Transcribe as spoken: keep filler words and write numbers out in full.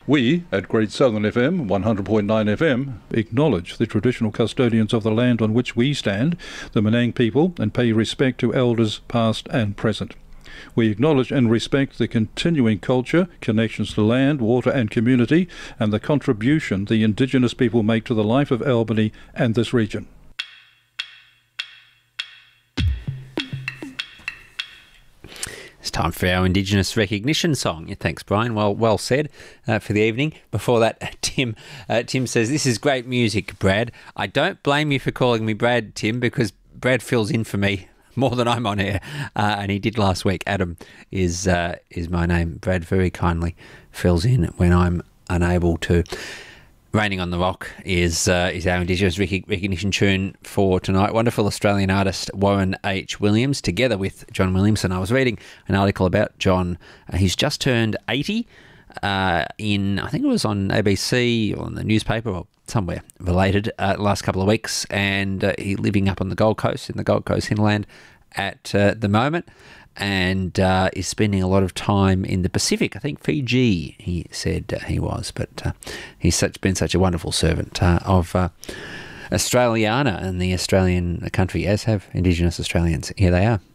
We, at Great Southern F M, one hundred point nine F M, acknowledge the traditional custodians of the land on which we stand, the Menang people, and pay respect to elders past and present. We acknowledge and respect the continuing culture, connections to land, water and community, and the contribution the Indigenous people make to the life of Albany and this region. It's time for our Indigenous recognition song. Yeah, thanks, Brian. Well, well said uh, for the evening. Before that, Tim, uh, Tim says, "This is great music, Brad. I don't blame you for calling me Brad, Tim, because Brad fills in for me more than I'm on air, uh, and he did last week. Adam is uh, is my name. Brad very kindly fills in when I'm unable to." Raining on the Rock is uh, is our Indigenous rec- recognition tune for tonight. Wonderful Australian artist Warren H. Williams, together with John Williamson. I was reading an article about John. Uh, he's just turned eighty uh, in, I think it was on A B C or on the newspaper or somewhere related, uh, last couple of weeks, and uh, he's living up on the Gold Coast, in the Gold Coast hinterland at uh, the moment, and uh, is spending a lot of time in the Pacific. I think Fiji, he said uh, he was, but uh, he's such been such a wonderful servant uh, of uh, Australiana and the Australian country, as have Indigenous Australians. Here they are.